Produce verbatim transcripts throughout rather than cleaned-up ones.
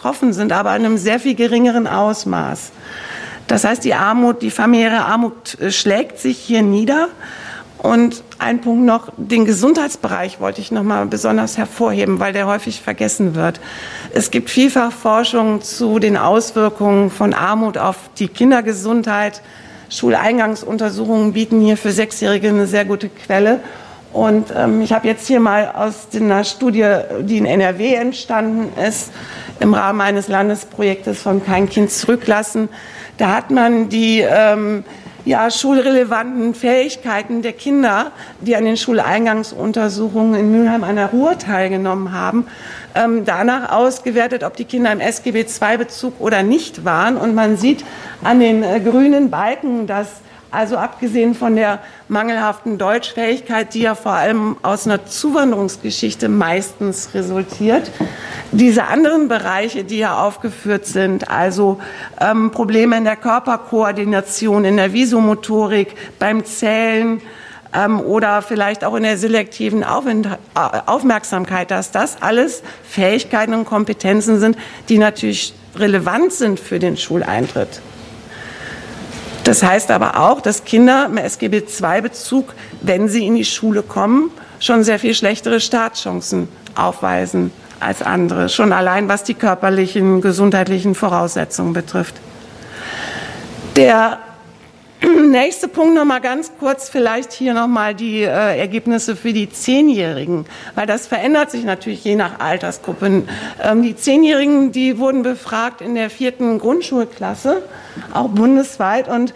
betroffen sind, aber in einem sehr viel geringeren Ausmaß. Das heißt, die Armut, die familiäre Armut schlägt sich hier nieder. Und ein Punkt noch, den Gesundheitsbereich wollte ich noch mal besonders hervorheben, weil der häufig vergessen wird. Es gibt vielfach Forschung zu den Auswirkungen von Armut auf die Kindergesundheit. Schuleingangsuntersuchungen bieten hier für Sechsjährige eine sehr gute Quelle. Und ähm, ich habe jetzt hier mal aus einer Studie, die in N R W entstanden ist, im Rahmen eines Landesprojektes von Kein Kind zurücklassen. Da hat man die ähm, ja, schulrelevanten Fähigkeiten der Kinder, die an den Schuleingangsuntersuchungen in Mülheim an der Ruhr teilgenommen haben, ähm, danach ausgewertet, ob die Kinder im S G B zwei Bezug oder nicht waren. Und man sieht an den äh, grünen Balken, dass also abgesehen von der mangelhaften Deutschfähigkeit, die ja vor allem aus einer Zuwanderungsgeschichte meistens resultiert, diese anderen Bereiche, die ja aufgeführt sind, also ähm, Probleme in der Körperkoordination, in der Visomotorik, beim Zählen ähm, oder vielleicht auch in der selektiven Aufmerksamkeit, dass das alles Fähigkeiten und Kompetenzen sind, die natürlich relevant sind für den Schuleintritt. Das heißt aber auch, dass Kinder im S G B zwei Bezug, wenn sie in die Schule kommen, schon sehr viel schlechtere Startchancen aufweisen als andere, schon allein was die körperlichen, gesundheitlichen Voraussetzungen betrifft. Der nächste Punkt noch mal ganz kurz, vielleicht hier noch mal die äh, Ergebnisse für die Zehnjährigen, weil das verändert sich natürlich je nach Altersgruppe. Ähm, die Zehnjährigen, die wurden befragt in der vierten Grundschulklasse, auch bundesweit, und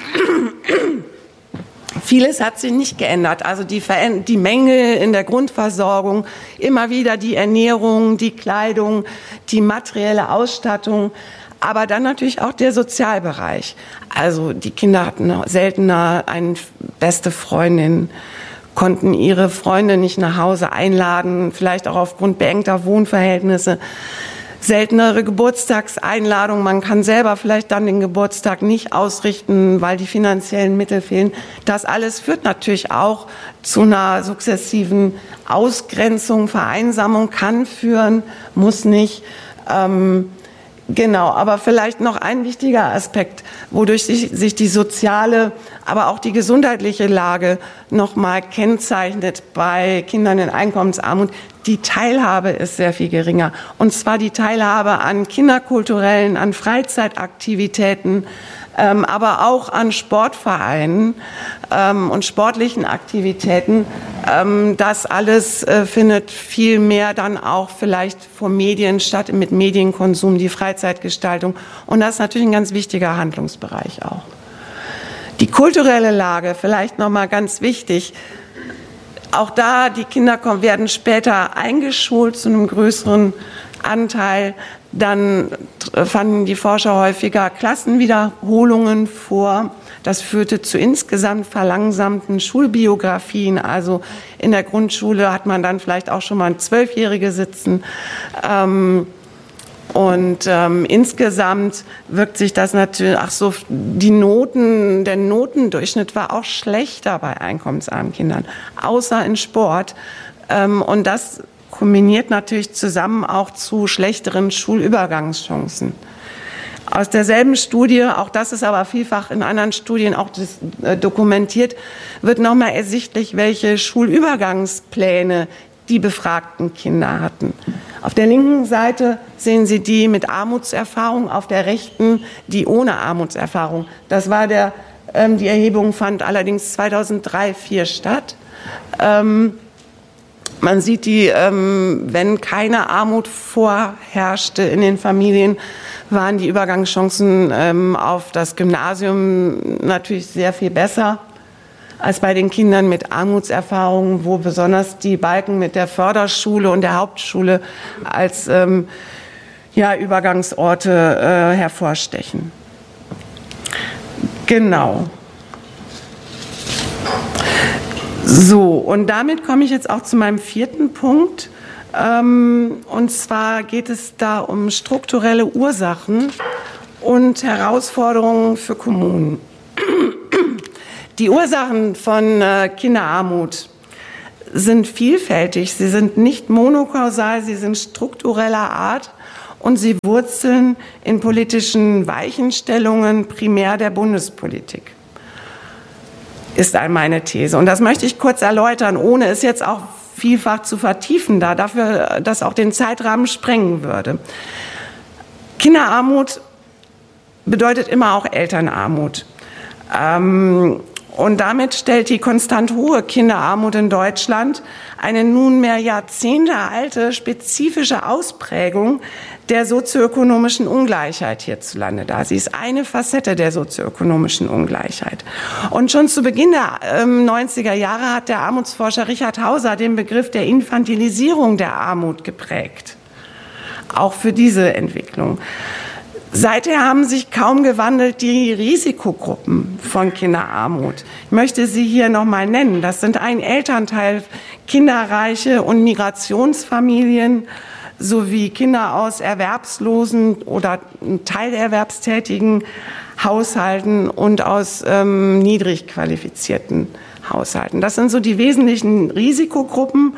vieles hat sich nicht geändert. Also die, die Mängel in der Grundversorgung, immer wieder die Ernährung, die Kleidung, die materielle Ausstattung, aber dann natürlich auch der Sozialbereich. Also die Kinder hatten seltener eine beste Freundin, konnten ihre Freunde nicht nach Hause einladen, vielleicht auch aufgrund beengter Wohnverhältnisse. Seltenere Geburtstagseinladungen, man kann selber vielleicht dann den Geburtstag nicht ausrichten, weil die finanziellen Mittel fehlen. Das alles führt natürlich auch zu einer sukzessiven Ausgrenzung, Vereinsamung, kann führen, muss nicht. Ähm, Genau, aber vielleicht noch ein wichtiger Aspekt, wodurch sich, sich die soziale, aber auch die gesundheitliche Lage noch mal kennzeichnet bei Kindern in Einkommensarmut. Die Teilhabe ist sehr viel geringer. Und zwar die Teilhabe an kinderkulturellen, an Freizeitaktivitäten, ähm, aber auch an Sportvereinen ähm, und sportlichen Aktivitäten. Ähm, das alles äh, findet viel mehr dann auch vielleicht vor Medien statt, mit Medienkonsum, die Freizeitgestaltung. Und das ist natürlich ein ganz wichtiger Handlungsbereich auch. Die kulturelle Lage, vielleicht noch mal ganz wichtig. Auch da, die Kinder kommen, werden später eingeschult zu einem größeren Anteil. Dann fanden die Forscher häufiger Klassenwiederholungen vor. Das führte zu insgesamt verlangsamten Schulbiografien. Also in der Grundschule hat man dann vielleicht auch schon mal Zwölfjährige sitzen. Ähm, Und ähm, insgesamt wirkt sich das natürlich, ach so, die Noten, der Notendurchschnitt war auch schlechter bei einkommensarmen Kindern, außer in Sport. Ähm, und das kombiniert natürlich zusammen auch zu schlechteren Schulübergangschancen. Aus derselben Studie, auch das ist aber vielfach in anderen Studien auch das, äh, dokumentiert, wird nochmal ersichtlich, welche Schulübergangspläne die befragten Kinder hatten. Auf der linken Seite sehen Sie die mit Armutserfahrung, auf der rechten die ohne Armutserfahrung. Das war der, ähm, die Erhebung fand allerdings zweitausenddrei vier statt. Ähm, man sieht die, ähm, wenn keine Armut vorherrschte in den Familien, waren die Übergangschancen ähm, auf das Gymnasium natürlich sehr viel besser als bei den Kindern mit Armutserfahrungen, wo besonders die Balken mit der Förderschule und der Hauptschule als ähm, ja, Übergangsorte äh, hervorstechen. Genau. So, und damit komme ich jetzt auch zu meinem vierten Punkt. Ähm, und zwar geht es da um strukturelle Ursachen und Herausforderungen für Kommunen. Die Ursachen von äh, Kinderarmut sind vielfältig. Sie sind nicht monokausal, sie sind struktureller Art. und sie wurzeln in politischen Weichenstellungen primär der Bundespolitik. Ist meine These. Und das möchte ich kurz erläutern, ohne es jetzt auch vielfach zu vertiefen, da dafür das auch den Zeitrahmen sprengen würde. Kinderarmut bedeutet immer auch Elternarmut. Ähm, und damit stellt die konstant hohe Kinderarmut in Deutschland eine nunmehr jahrzehntealte spezifische Ausprägung der sozioökonomischen Ungleichheit hierzulande dar. Sie ist eine Facette der sozioökonomischen Ungleichheit. Und schon zu Beginn der ähm, neunziger Jahre hat der Armutsforscher Richard Hauser den Begriff der Infantilisierung der Armut geprägt. Auch für diese Entwicklung. Seither haben sich kaum gewandelt die Risikogruppen von Kinderarmut. Ich möchte sie hier noch mal nennen. Das sind ein Elternteil kinderreiche und Migrationsfamilien sowie Kinder aus erwerbslosen oder teilerwerbstätigen Haushalten und aus ähm, niedrig qualifizierten Haushalten. Das sind so die wesentlichen Risikogruppen.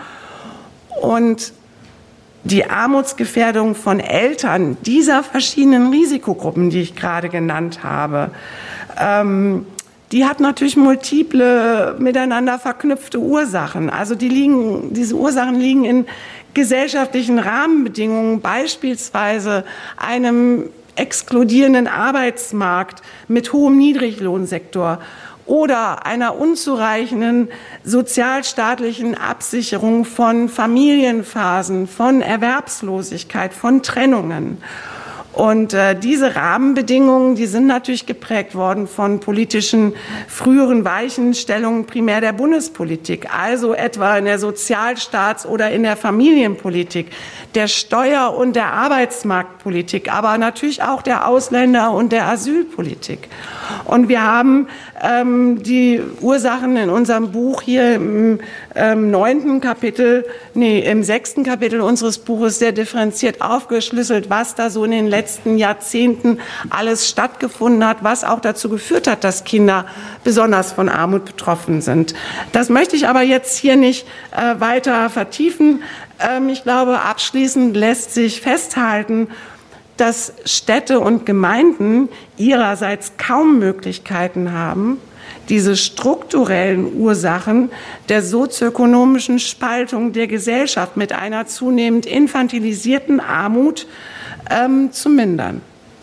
Und die Armutsgefährdung von Eltern dieser verschiedenen Risikogruppen, die ich gerade genannt habe, ähm, die hat natürlich multiple miteinander verknüpfte Ursachen. Also die liegen, diese Ursachen liegen in gesellschaftlichen Rahmenbedingungen, beispielsweise einem exkludierenden Arbeitsmarkt mit hohem Niedriglohnsektor oder einer unzureichenden sozialstaatlichen Absicherung von Familienphasen, von Erwerbslosigkeit, von Trennungen. Und äh, diese Rahmenbedingungen, die sind natürlich geprägt worden von politischen früheren Weichenstellungen primär der Bundespolitik, also etwa in der Sozialstaats- oder in der Familienpolitik, der Steuer- und der Arbeitsmarktpolitik, aber natürlich auch der Ausländer- und der Asylpolitik. Und wir haben ähm, die Ursachen in unserem Buch hier im ähm, neunten Kapitel, nee, im sechsten Kapitel unseres Buches sehr differenziert aufgeschlüsselt, was da so in den letzten Jahrzehnten alles stattgefunden hat, was auch dazu geführt hat, dass Kinder besonders von Armut betroffen sind. Das möchte ich aber jetzt hier nicht äh, weiter vertiefen. Ähm, ich glaube, abschließend lässt sich festhalten, dass Städte und Gemeinden ihrerseits kaum Möglichkeiten haben, diese strukturellen Ursachen der sozioökonomischen Spaltung der Gesellschaft mit einer zunehmend infantilisierten Armut ähm, zu mindern.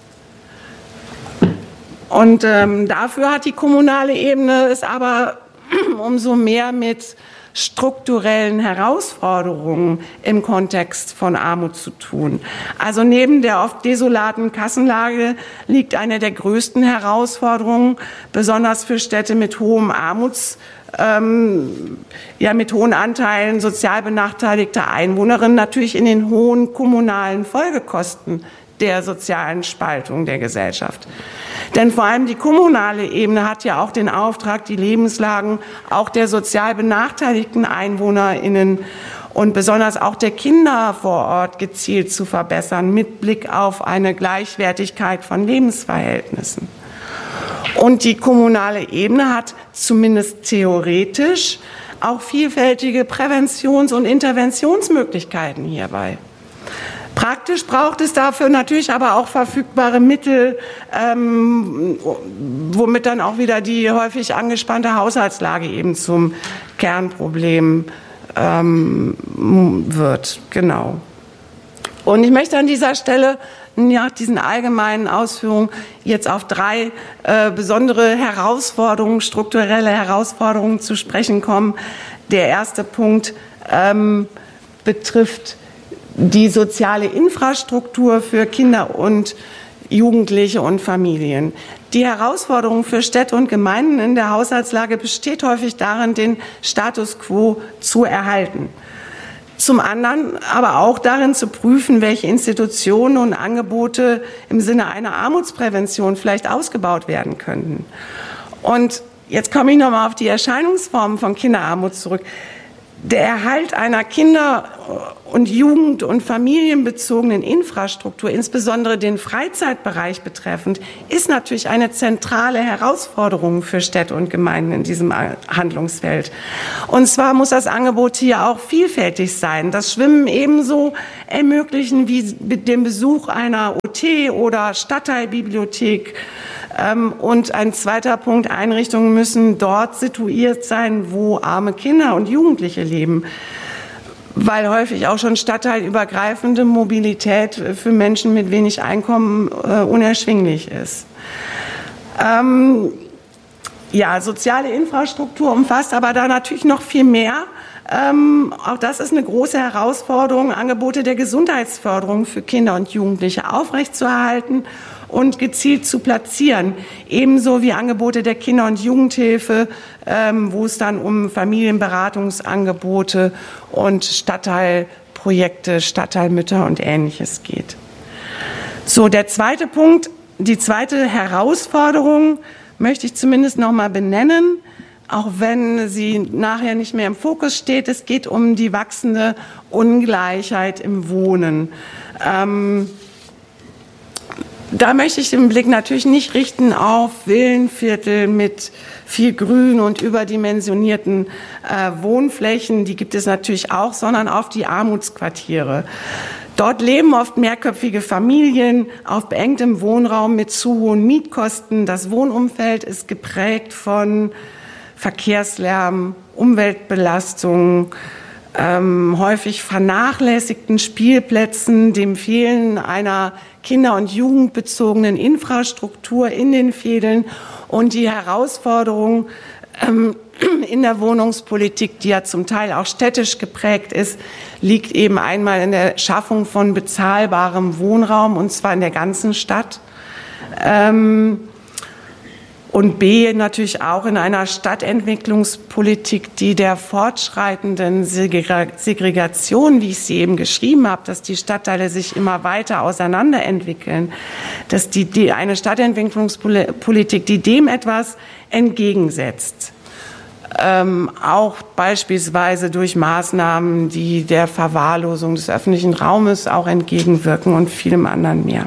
Und ähm, dafür hat die kommunale Ebene es aber umso mehr mit strukturellen Herausforderungen im Kontext von Armut zu tun. Also neben der oft desolaten Kassenlage liegt eine der größten Herausforderungen, besonders für Städte mit hohem Armuts, ähm, ja, mit hohen Anteilen sozial benachteiligter Einwohnerinnen, natürlich in den hohen kommunalen Folgekosten der sozialen Spaltung der Gesellschaft. Denn vor allem die kommunale Ebene hat ja auch den Auftrag, die Lebenslagen auch der sozial benachteiligten EinwohnerInnen und besonders auch der Kinder vor Ort gezielt zu verbessern, mit Blick auf eine Gleichwertigkeit von Lebensverhältnissen. Und die kommunale Ebene hat zumindest theoretisch auch vielfältige Präventions- und Interventionsmöglichkeiten hierbei. Praktisch braucht es dafür natürlich aber auch verfügbare Mittel, ähm, womit dann auch wieder die häufig angespannte Haushaltslage eben zum Kernproblem ähm, wird. Genau. Und ich möchte an dieser Stelle nach diesen allgemeinen Ausführungen jetzt auf drei äh, besondere Herausforderungen, strukturelle Herausforderungen zu sprechen kommen. Der erste Punkt ähm, betrifft die soziale Infrastruktur für Kinder und Jugendliche und Familien. Die Herausforderung für Städte und Gemeinden in der Haushaltslage besteht häufig darin, den Status quo zu erhalten. Zum anderen aber auch darin zu prüfen, welche Institutionen und Angebote im Sinne einer Armutsprävention vielleicht ausgebaut werden könnten. Und jetzt komme ich noch mal auf die Erscheinungsformen von Kinderarmut zurück. Der Erhalt einer Kinder- und jugend- und familienbezogenen Infrastruktur, insbesondere den Freizeitbereich betreffend, ist natürlich eine zentrale Herausforderung für Städte und Gemeinden in diesem Handlungsfeld. Und zwar muss das Angebot hier auch vielfältig sein. Das Schwimmen ebenso ermöglichen wie den Besuch einer O T oder Stadtteilbibliothek. Und ein zweiter Punkt, Einrichtungen müssen dort situiert sein, wo arme Kinder und Jugendliche leben, weil häufig auch schon stadtteilübergreifende Mobilität für Menschen mit wenig Einkommen äh, unerschwinglich ist. Ähm, ja, soziale Infrastruktur umfasst aber da natürlich noch viel mehr. Ähm, auch das ist eine große Herausforderung, Angebote der Gesundheitsförderung für Kinder und Jugendliche aufrechtzuerhalten und gezielt zu platzieren, ebenso wie Angebote der Kinder- und Jugendhilfe, ähm, wo es dann um Familienberatungsangebote und Stadtteilprojekte, Stadtteilmütter und Ähnliches geht. So, der zweite Punkt, die zweite Herausforderung möchte ich zumindest noch mal benennen, auch wenn sie nachher nicht mehr im Fokus steht. Es geht um die wachsende Ungleichheit im Wohnen. Ähm, Da möchte ich den Blick natürlich nicht richten auf Villenviertel mit viel Grün und überdimensionierten äh, Wohnflächen, die gibt es natürlich auch, sondern auf die Armutsquartiere. Dort leben oft mehrköpfige Familien auf beengtem Wohnraum mit zu hohen Mietkosten. Das Wohnumfeld ist geprägt von Verkehrslärm, Umweltbelastung, ähm, häufig vernachlässigten Spielplätzen, dem Fehlen einer kinder- und jugendbezogenen Infrastruktur in den Fädeln und die Herausforderung ähm, in der Wohnungspolitik, die ja zum Teil auch städtisch geprägt ist, liegt eben einmal in der Schaffung von bezahlbarem Wohnraum, und zwar in der ganzen Stadt. Ähm, Und B, natürlich auch in einer Stadtentwicklungspolitik, die der fortschreitenden Segregation, wie ich sie eben geschrieben habe, dass die Stadtteile sich immer weiter auseinanderentwickeln, dass die, die eine Stadtentwicklungspolitik, die dem etwas entgegensetzt, ähm, auch beispielsweise durch Maßnahmen, die der Verwahrlosung des öffentlichen Raumes auch entgegenwirken und vielem anderen mehr.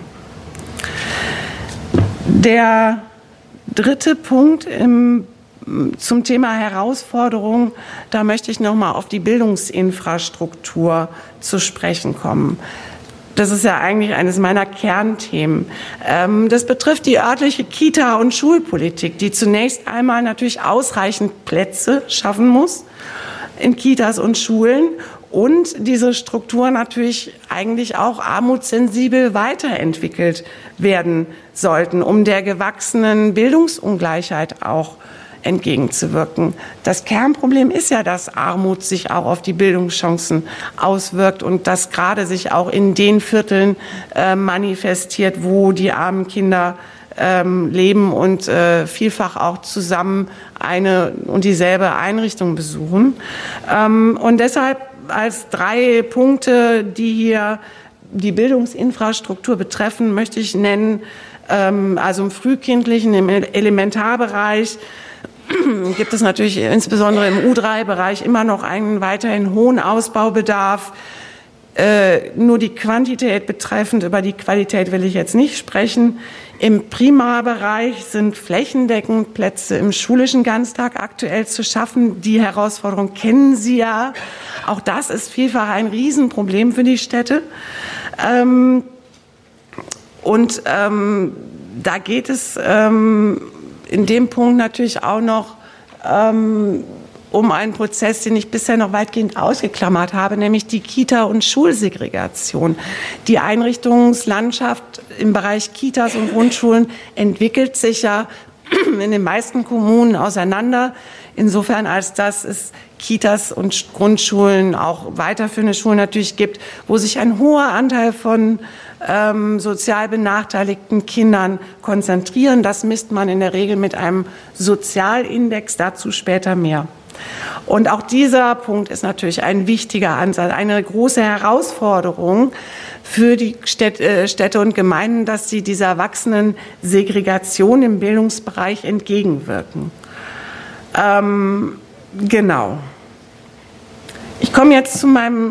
Der dritte Punkt im, zum Thema Herausforderung, da möchte ich noch mal auf die Bildungsinfrastruktur zu sprechen kommen. Das ist ja eigentlich eines meiner Kernthemen. Das betrifft die örtliche Kita- und Schulpolitik, die zunächst einmal natürlich ausreichend Plätze schaffen muss in Kitas und Schulen und diese Struktur natürlich eigentlich auch armutssensibel weiterentwickelt werden sollten, um der gewachsenen Bildungsungleichheit auch entgegenzuwirken. Das Kernproblem ist ja, dass Armut sich auch auf die Bildungschancen auswirkt und das gerade sich auch in den Vierteln äh, manifestiert, wo die armen Kinder ähm, leben und äh, vielfach auch zusammen eine und dieselbe Einrichtung besuchen. Ähm, und deshalb als drei Punkte, die hier die Bildungsinfrastruktur betreffen, möchte ich nennen, ähm, also im frühkindlichen, im Elementarbereich gibt es natürlich insbesondere im U drei Bereich immer noch einen weiterhin hohen Ausbaubedarf. Äh, nur die Quantität betreffend, über die Qualität will ich jetzt nicht sprechen. Im Primarbereich sind flächendeckend Plätze im schulischen Ganztag aktuell zu schaffen. Die Herausforderung kennen Sie ja. Auch das ist vielfach ein Riesenproblem für die Städte. Ähm, und ähm, da geht es ähm, in dem Punkt natürlich auch noch ähm, um einen Prozess, den ich bisher noch weitgehend ausgeklammert habe, nämlich die Kita- und Schulsegregation. Die Einrichtungslandschaft im Bereich Kitas und Grundschulen entwickelt sich ja in den meisten Kommunen auseinander. Insofern, als dass es Kitas und Grundschulen, auch weiterführende Schulen natürlich gibt, wo sich ein hoher Anteil von ähm, sozial benachteiligten Kindern konzentrieren. Das misst man in der Regel mit einem Sozialindex, dazu später mehr. Und auch dieser Punkt ist natürlich ein wichtiger Ansatz, eine große Herausforderung für die Städte und Gemeinden, dass sie dieser wachsenden Segregation im Bildungsbereich entgegenwirken. Ähm, genau. Ich komme jetzt zu meinem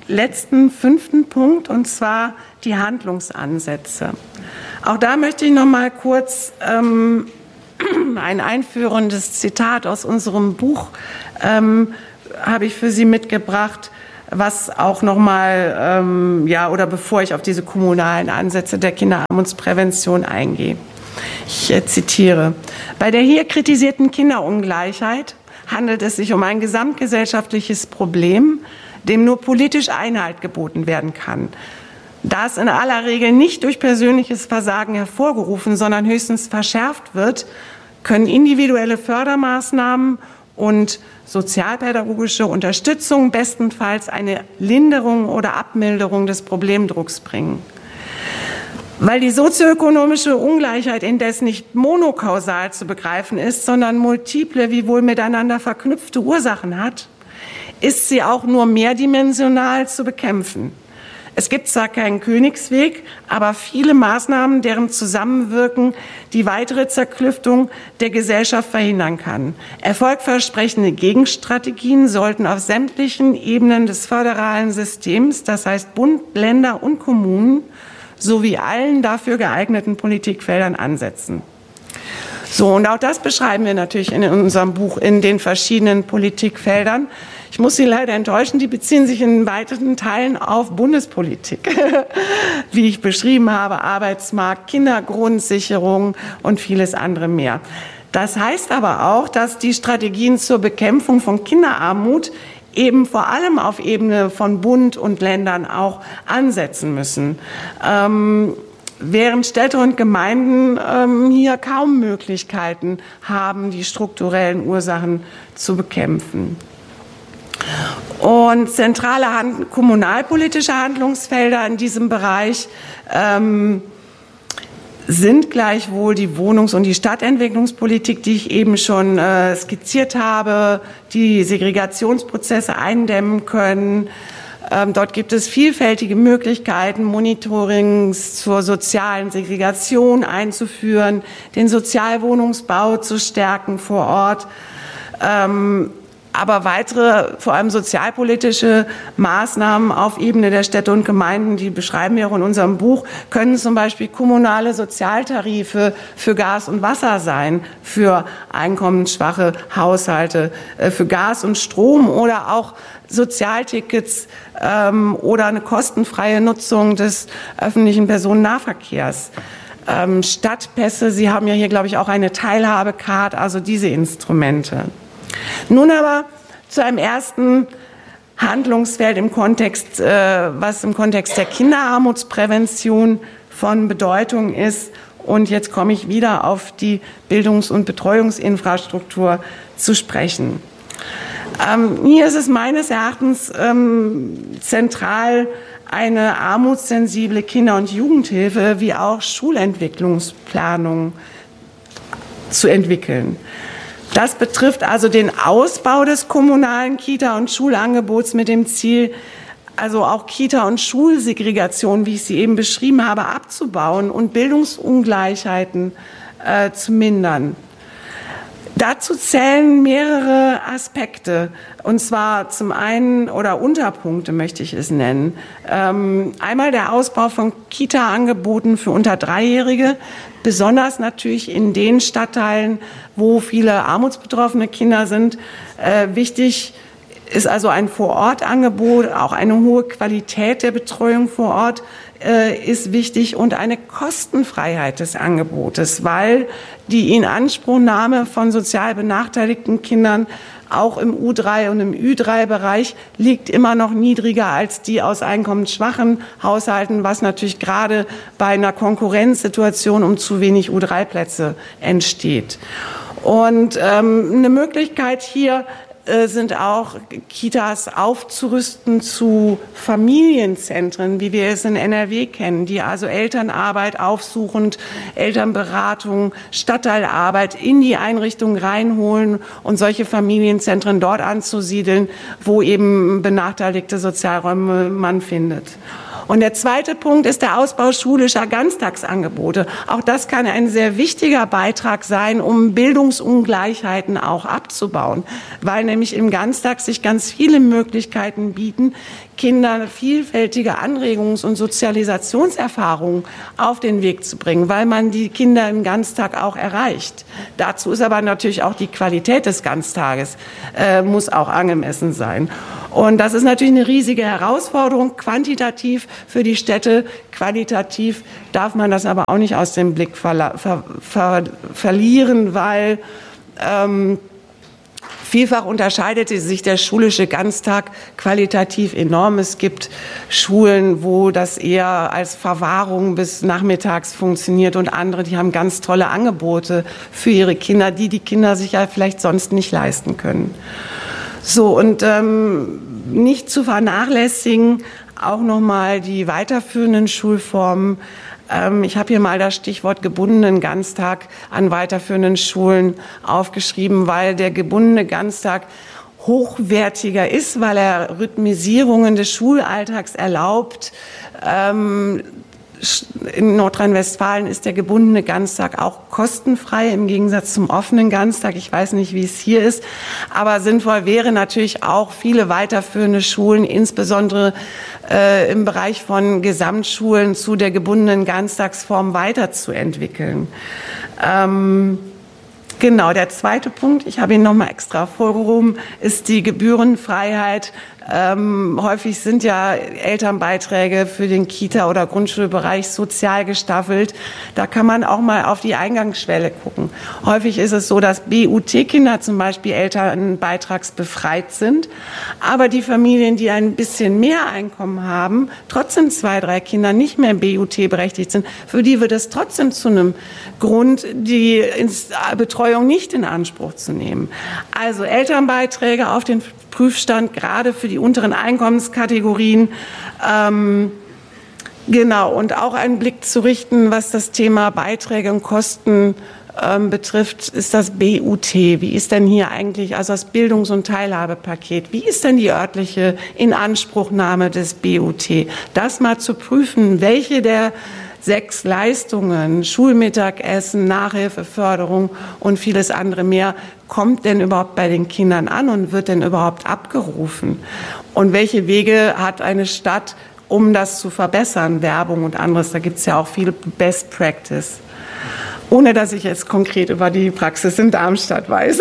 letzten fünften Punkt, und zwar die Handlungsansätze. Auch da möchte ich noch mal kurz ähm, ein einführendes Zitat aus unserem Buch ähm, habe ich für Sie mitgebracht, was auch noch mal, ähm, ja, oder bevor ich auf diese kommunalen Ansätze der Kinderarmutsprävention eingehe. Ich äh, zitiere: Bei der hier kritisierten Kinderungleichheit handelt es sich um ein gesamtgesellschaftliches Problem, dem nur politisch Einhalt geboten werden kann. Da es in aller Regel nicht durch persönliches Versagen hervorgerufen, sondern höchstens verschärft wird, können individuelle Fördermaßnahmen und sozialpädagogische Unterstützung bestenfalls eine Linderung oder Abmilderung des Problemdrucks bringen. Weil die sozioökonomische Ungleichheit indes nicht monokausal zu begreifen ist, sondern multiple, wie wohl miteinander verknüpfte Ursachen hat, ist sie auch nur mehrdimensional zu bekämpfen. Es gibt zwar keinen Königsweg, aber viele Maßnahmen, deren Zusammenwirken die weitere Zerklüftung der Gesellschaft verhindern kann. Erfolgversprechende Gegenstrategien sollten auf sämtlichen Ebenen des föderalen Systems, das heißt Bund, Länder und Kommunen, sowie allen dafür geeigneten Politikfeldern ansetzen. So, und auch das beschreiben wir natürlich in unserem Buch in den verschiedenen Politikfeldern. Ich muss Sie leider enttäuschen, die beziehen sich in weiten Teilen auf Bundespolitik, wie ich beschrieben habe, Arbeitsmarkt, Kindergrundsicherung und vieles andere mehr. Das heißt aber auch, dass die Strategien zur Bekämpfung von Kinderarmut eben vor allem auf Ebene von Bund und Ländern auch ansetzen müssen. Ähm, während Städte und Gemeinden ähm, hier kaum Möglichkeiten haben, die strukturellen Ursachen zu bekämpfen. Und zentrale Hand, kommunalpolitische Handlungsfelder in diesem Bereich ähm, sind gleichwohl die Wohnungs- und die Stadtentwicklungspolitik, die ich eben schon äh, skizziert habe, die Segregationsprozesse eindämmen können. Ähm, dort gibt es vielfältige Möglichkeiten, Monitorings zur sozialen Segregation einzuführen, den Sozialwohnungsbau zu stärken vor Ort. Ähm, Aber weitere, vor allem sozialpolitische Maßnahmen auf Ebene der Städte und Gemeinden, die beschreiben wir auch in unserem Buch, können zum Beispiel kommunale Sozialtarife für Gas und Wasser sein, für einkommensschwache Haushalte, für Gas und Strom oder auch Sozialtickets ähm, oder eine kostenfreie Nutzung des öffentlichen Personennahverkehrs. Ähm, Stadtpässe, Sie haben ja hier, glaube ich, auch eine Teilhabecard, also diese Instrumente. Nun aber zu einem ersten Handlungsfeld im Kontext, äh, was im Kontext der Kinderarmutsprävention von Bedeutung ist. Und jetzt komme ich wieder auf die Bildungs- und Betreuungsinfrastruktur zu sprechen. Ähm, hier ist es meines Erachtens ähm, zentral, eine armutssensible Kinder- und Jugendhilfe wie auch Schulentwicklungsplanung zu entwickeln. Das betrifft also den Ausbau des kommunalen Kita- und Schulangebots mit dem Ziel, also auch Kita- und Schulsegregation, wie ich sie eben beschrieben habe, abzubauen und Bildungsungleichheiten äh, zu mindern. Dazu zählen mehrere Aspekte, und zwar zum einen, oder Unterpunkte möchte ich es nennen. Ähm, einmal der Ausbau von Kita-Angeboten für unter Dreijährige, besonders natürlich in den Stadtteilen, wo viele armutsbetroffene Kinder sind. Äh, wichtig ist also ein Vor-Ort-Angebot, auch eine hohe Qualität der Betreuung vor Ort äh, ist wichtig und eine Kostenfreiheit des Angebotes, weil die Inanspruchnahme von sozial benachteiligten Kindern auch im U drei und im Ü drei Bereich liegt immer noch niedriger als die aus einkommensschwachen Haushalten, was natürlich gerade bei einer Konkurrenzsituation um zu wenig U drei Plätze entsteht. Und ähm, eine Möglichkeit hier äh, sind auch Kitas aufzurüsten zu Familienzentren, wie wir es in N R W kennen, die also Elternarbeit aufsuchend, Elternberatung, Stadtteilarbeit in die Einrichtung reinholen und solche Familienzentren dort anzusiedeln, wo eben benachteiligte Sozialräume man findet. Und der zweite Punkt ist der Ausbau schulischer Ganztagsangebote. Auch das kann ein sehr wichtiger Beitrag sein, um Bildungsungleichheiten auch abzubauen, weil nämlich im Ganztag sich ganz viele Möglichkeiten bieten, Kindern vielfältige Anregungs- und Sozialisationserfahrungen auf den Weg zu bringen, weil man die Kinder im Ganztag auch erreicht. Dazu ist aber natürlich auch die Qualität des Ganztages, äh, muss auch angemessen sein. Und das ist natürlich eine riesige Herausforderung, quantitativ für die Städte. Qualitativ darf man das aber auch nicht aus dem Blick ver ver ver verlieren, weil ähm, vielfach unterscheidet sich der schulische Ganztag qualitativ enorm. Es gibt Schulen, wo das eher als Verwahrung bis nachmittags funktioniert und andere, die haben ganz tolle Angebote für ihre Kinder, die die Kinder sich ja vielleicht sonst nicht leisten können. So, und ähm, nicht zu vernachlässigen, auch nochmal die weiterführenden Schulformen. Ähm, ich habe hier mal das Stichwort gebundenen Ganztag an weiterführenden Schulen aufgeschrieben, weil der gebundene Ganztag hochwertiger ist, weil er Rhythmisierungen des Schulalltags erlaubt. Ähm, In Nordrhein-Westfalen ist der gebundene Ganztag auch kostenfrei im Gegensatz zum offenen Ganztag. Ich weiß nicht, wie es hier ist, aber sinnvoll wäre natürlich auch, viele weiterführende Schulen, insbesondere äh, im Bereich von Gesamtschulen, zu der gebundenen Ganztagsform weiterzuentwickeln. Ähm, Genau, der zweite Punkt, ich habe ihn nochmal extra vorgehoben, ist die Gebührenfreiheit. Ähm, häufig sind ja Elternbeiträge für den Kita- oder Grundschulbereich sozial gestaffelt. Da kann man auch mal auf die Eingangsschwelle gucken. Häufig ist es so, dass B U T-Kinder zum Beispiel elternbeitragsbefreit sind, aber die Familien, die ein bisschen mehr Einkommen haben, trotzdem zwei, drei Kinder nicht mehr B U T berechtigt sind, für die wird es trotzdem zu einem Grund, die Betreuung nicht in Anspruch zu nehmen. Also Elternbeiträge auf den Prüfstand, gerade für die unteren Einkommenskategorien. Ähm, genau, und auch einen Blick zu richten, was das Thema Beiträge und Kosten ähm, betrifft, ist das B U T. Wie ist denn hier eigentlich, also das Bildungs- und Teilhabepaket, wie ist denn die örtliche Inanspruchnahme des B U T? Das mal zu prüfen, welche der sechs Leistungen, Schulmittagessen, Nachhilfe, Förderung und vieles andere mehr, kommt denn überhaupt bei den Kindern an und wird denn überhaupt abgerufen? Und welche Wege hat eine Stadt, um das zu verbessern? Werbung und anderes, da gibt es ja auch viel Best Practice. Ohne dass ich jetzt konkret über die Praxis in Darmstadt weiß.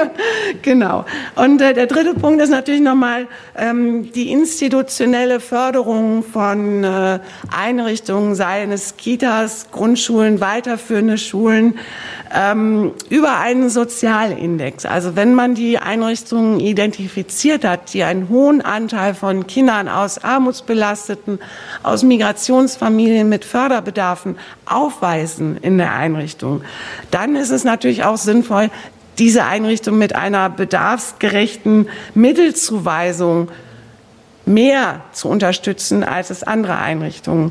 Genau. Und äh, der dritte Punkt ist natürlich nochmal ähm, die institutionelle Förderung von äh, Einrichtungen, seien es Kitas, Grundschulen, weiterführende Schulen, ähm, über einen Sozialindex. Also wenn man die Einrichtungen identifiziert hat, die einen hohen Anteil von Kindern aus armutsbelasteten, aus Migrationsfamilien mit Förderbedarfen aufweisen in der Einrichtung, dann ist es natürlich auch sinnvoll, diese Einrichtung mit einer bedarfsgerechten Mittelzuweisung mehr zu unterstützen, als es andere Einrichtungen,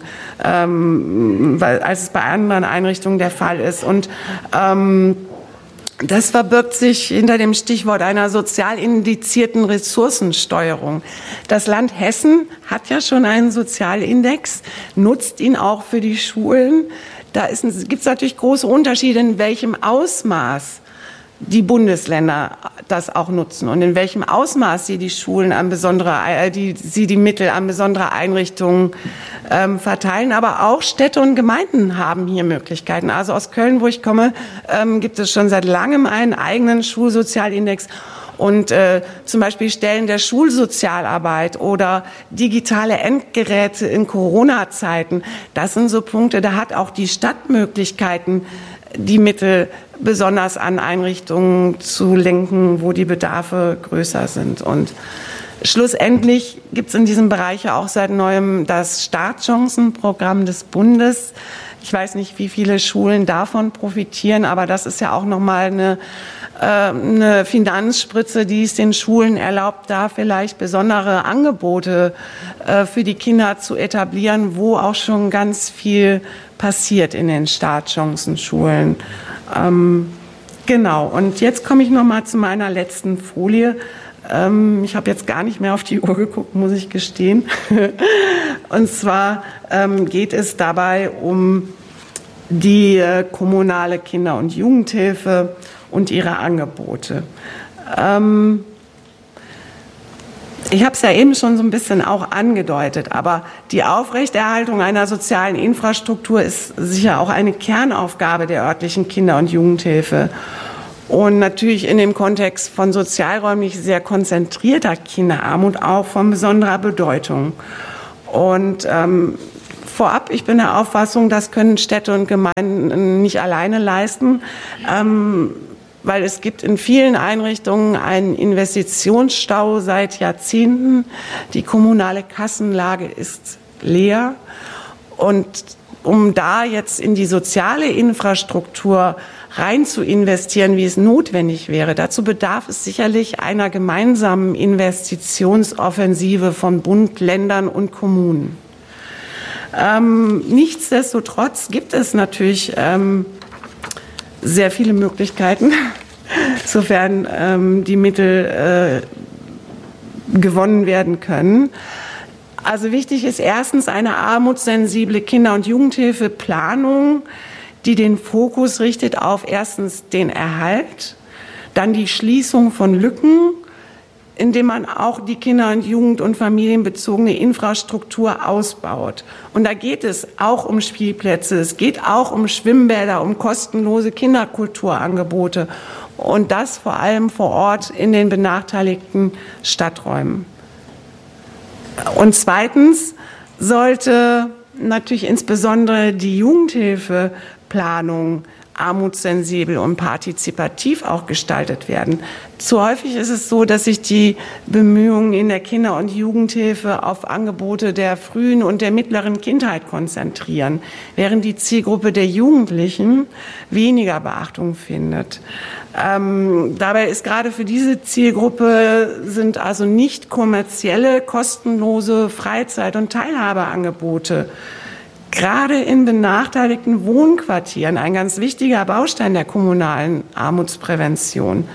ähm, weil, als es bei anderen Einrichtungen der Fall ist. Und ähm, das verbirgt sich hinter dem Stichwort einer sozial indizierten Ressourcensteuerung. Das Land Hessen hat ja schon einen Sozialindex, nutzt ihn auch für die Schulen. Da gibt es natürlich große Unterschiede, in welchem Ausmaß die Bundesländer das auch nutzen und in welchem Ausmaß sie die Schulen an besondere, äh, die, sie die Mittel an besondere Einrichtungen ähm, verteilen. Aber auch Städte und Gemeinden haben hier Möglichkeiten. Also aus Köln, wo ich komme, ähm, gibt es schon seit langem einen eigenen Schulsozialindex. Und äh, zum Beispiel Stellen der Schulsozialarbeit oder digitale Endgeräte in Corona-Zeiten, das sind so Punkte, da hat auch die Stadt Möglichkeiten, die Mittel besonders an Einrichtungen zu lenken, wo die Bedarfe größer sind. Und schlussendlich gibt es in diesem Bereich ja auch seit neuem das Startchancenprogramm des Bundes. Ich weiß nicht, wie viele Schulen davon profitieren, aber das ist ja auch nochmal eine, äh, eine Finanzspritze, die es den Schulen erlaubt, da vielleicht besondere Angebote äh, für die Kinder zu etablieren, wo auch schon ganz viel passiert in den Startchancenschulen. Ähm, genau, und jetzt komme ich nochmal zu meiner letzten Folie. Ähm, ich habe jetzt gar nicht mehr auf die Uhr geguckt, muss ich gestehen. Und zwar ähm, geht es dabei um die äh, kommunale Kinder- und Jugendhilfe und ihre Angebote. Ähm, Ich habe es ja eben schon so ein bisschen auch angedeutet, aber die Aufrechterhaltung einer sozialen Infrastruktur ist sicher auch eine Kernaufgabe der örtlichen Kinder- und Jugendhilfe. Und natürlich in dem Kontext von sozialräumlich sehr konzentrierter Kinderarmut auch von besonderer Bedeutung. Und ähm, vorab, ich bin der Auffassung, das können Städte und Gemeinden nicht alleine leisten. Ähm, weil es gibt in vielen Einrichtungen einen Investitionsstau seit Jahrzehnten. Die kommunale Kassenlage ist leer. Und um da jetzt in die soziale Infrastruktur rein zu investieren, wie es notwendig wäre, dazu bedarf es sicherlich einer gemeinsamen Investitionsoffensive von Bund, Ländern und Kommunen. Ähm, nichtsdestotrotz gibt es natürlich ähm, sehr viele Möglichkeiten, sofern ähm, die Mittel äh, gewonnen werden können. Also wichtig ist erstens eine armutssensible Kinder- und Jugendhilfeplanung, die den Fokus richtet auf erstens den Erhalt, dann die Schließung von Lücken, indem man auch die Kinder- und Jugend- und familienbezogene Infrastruktur ausbaut. Und da geht es auch um Spielplätze, es geht auch um Schwimmbäder, um kostenlose Kinderkulturangebote und das vor allem vor Ort in den benachteiligten Stadträumen. Und zweitens sollte natürlich insbesondere die Jugendhilfeplanung armutssensibel und partizipativ auch gestaltet werden. Zu häufig ist es so, dass sich die Bemühungen in der Kinder- und Jugendhilfe auf Angebote der frühen und der mittleren Kindheit konzentrieren, während die Zielgruppe der Jugendlichen weniger Beachtung findet. Ähm, dabei ist gerade für diese Zielgruppe sind also nicht kommerzielle, kostenlose Freizeit- und Teilhabeangebote gerade in benachteiligten Wohnquartieren ein ganz wichtiger Baustein der kommunalen Armutsprävention.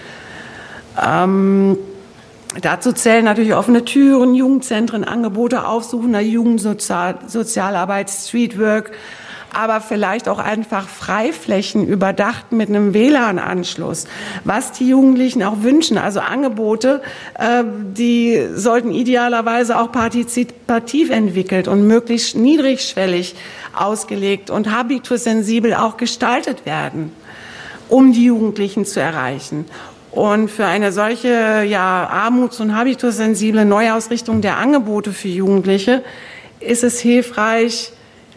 Ähm, dazu zählen natürlich offene Türen, Jugendzentren, Angebote aufsuchender Jugendsozialarbeit, Streetwork, aber vielleicht auch einfach Freiflächen überdacht mit einem W L A N-Anschluss, was die Jugendlichen auch wünschen. Also Angebote, äh, die sollten idealerweise auch partizipativ entwickelt und möglichst niedrigschwellig ausgelegt und habitussensibel auch gestaltet werden, um die Jugendlichen zu erreichen. Und für eine solche ja, armuts- und habitussensible Neuausrichtung der Angebote für Jugendliche ist es hilfreich,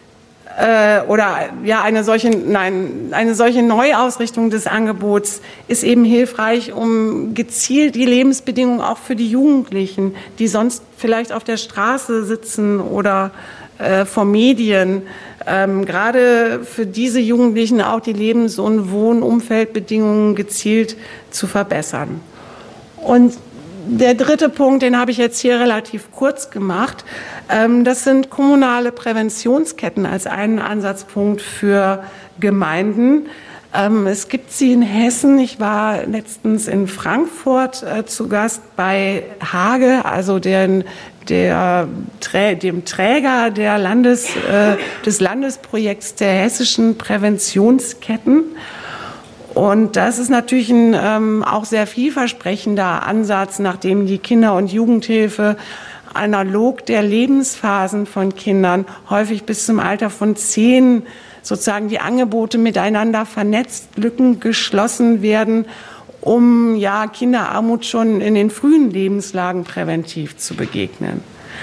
oder ja eine solche nein eine solche Neuausrichtung des Angebots ist eben hilfreich, um gezielt die Lebensbedingungen auch für die Jugendlichen, die sonst vielleicht auf der Straße sitzen oder äh, vor Medien, ähm, gerade für diese Jugendlichen auch die Lebens- und Wohnumfeldbedingungen gezielt zu verbessern. Und der dritte Punkt, den habe ich jetzt hier relativ kurz gemacht. Das sind kommunale Präventionsketten als einen Ansatzpunkt für Gemeinden. Es gibt sie in Hessen. Ich war letztens in Frankfurt zu Gast bei Hage, also den, der, dem Träger der Landes, des Landesprojekts der hessischen Präventionsketten. Und das ist natürlich ein ähm, auch sehr vielversprechender Ansatz, nachdem die Kinder- und Jugendhilfe analog der Lebensphasen von Kindern häufig bis zum Alter von zehn sozusagen die Angebote miteinander vernetzt, Lücken geschlossen werden, um ja Kinderarmut schon in den frühen Lebenslagen präventiv zu begegnen.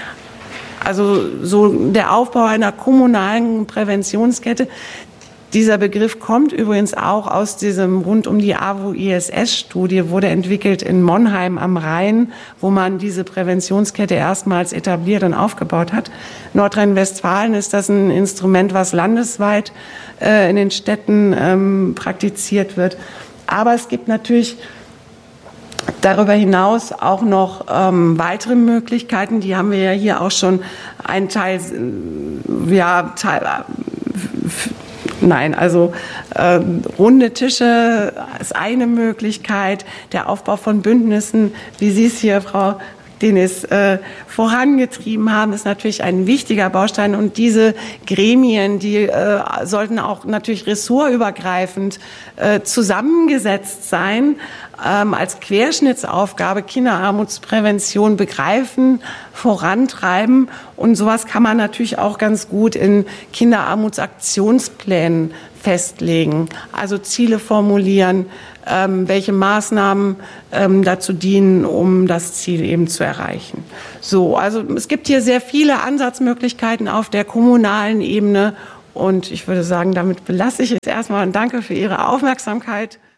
Also so der Aufbau einer kommunalen Präventionskette. Dieser Begriff kommt übrigens auch aus diesem rund um die A W O I S S-Studie, wurde entwickelt in Monheim am Rhein, wo man diese Präventionskette erstmals etabliert und aufgebaut hat. Nordrhein-Westfalen ist das ein Instrument, was landesweit äh, in den Städten ähm, praktiziert wird. Aber es gibt natürlich darüber hinaus auch noch ähm, weitere Möglichkeiten. Die haben wir ja hier auch schon einen Teil, ja, Teil, Nein, also äh, runde Tische ist eine Möglichkeit, der Aufbau von Bündnissen, wie Sie es hier, Frau den es äh, vorangetrieben haben, ist natürlich ein wichtiger Baustein. Und diese Gremien, die äh, sollten auch natürlich ressortübergreifend äh, zusammengesetzt sein, ähm, als Querschnittsaufgabe Kinderarmutsprävention begreifen, vorantreiben. Und sowas kann man natürlich auch ganz gut in Kinderarmutsaktionsplänen festlegen, also Ziele formulieren, ähm, welche Maßnahmen ähm, dazu dienen, um das Ziel eben zu erreichen. So, also es gibt hier sehr viele Ansatzmöglichkeiten auf der kommunalen Ebene und ich würde sagen, damit belasse ich es erstmal und danke für Ihre Aufmerksamkeit.